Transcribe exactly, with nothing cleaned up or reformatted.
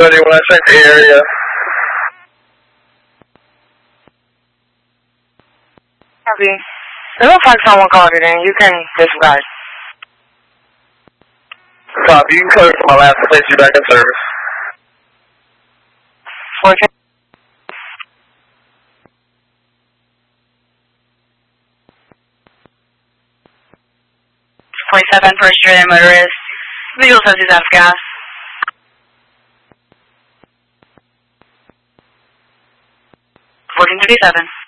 Ready when I check the area. Copy. It'll find someone called it in. You can disregard. Copy. You can cover for my last to place you back in service. fourteen. twenty-seven, first street motorist. Visual says he's out of gas. fourteen fifty-seven.